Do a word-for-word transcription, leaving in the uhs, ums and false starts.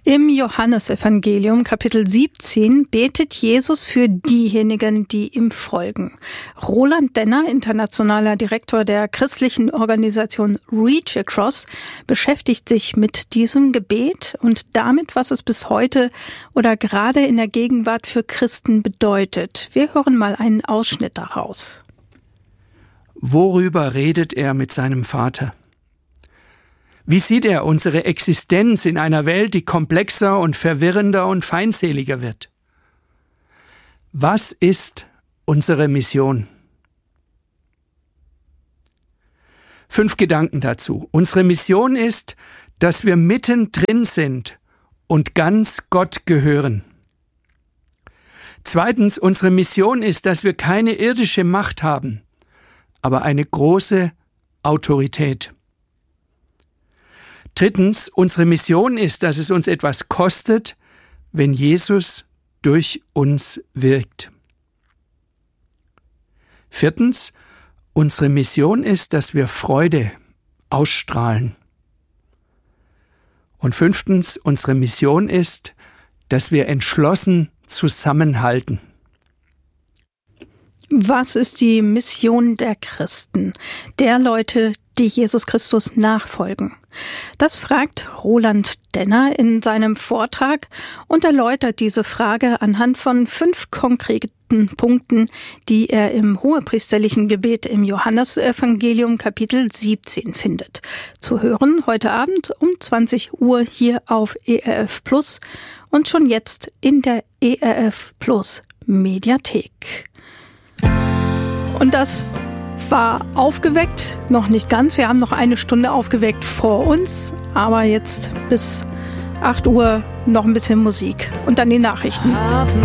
Im Johannesevangelium Kapitel siebzehn betet Jesus für diejenigen, die ihm folgen. Roland Denner, internationaler Direktor der christlichen Organisation Reach Across, beschäftigt sich mit diesem Gebet und damit, was es bis heute oder gerade in der Gegenwart für Christen bedeutet. Wir hören mal einen Ausschnitt daraus. Worüber redet er mit seinem Vater? Wie sieht er unsere Existenz in einer Welt, die komplexer und verwirrender und feindseliger wird? Was ist unsere Mission? Fünf Gedanken dazu. Unsere Mission ist, dass wir mittendrin sind und ganz Gott gehören. Zweitens, unsere Mission ist, dass wir keine irdische Macht haben, aber eine große Autorität. Drittens, unsere Mission ist, dass es uns etwas kostet, wenn Jesus durch uns wirkt. Viertens, unsere Mission ist, dass wir Freude ausstrahlen. Und fünftens, unsere Mission ist, dass wir entschlossen zusammenhalten. Was ist die Mission der Christen, der Leute, die Jesus Christus nachfolgen? Das fragt Roland Denner in seinem Vortrag und erläutert diese Frage anhand von fünf konkreten Punkten, die er im hohepriesterlichen Gebet im Johannesevangelium Kapitel siebzehn findet. Zu hören heute Abend um zwanzig Uhr hier auf E R F Plus und schon jetzt in der E R F Plus Mediathek. Und das war aufgeweckt, noch nicht ganz. Wir haben noch eine Stunde aufgeweckt vor uns, aber jetzt bis acht Uhr noch ein bisschen Musik und dann die Nachrichten. Haben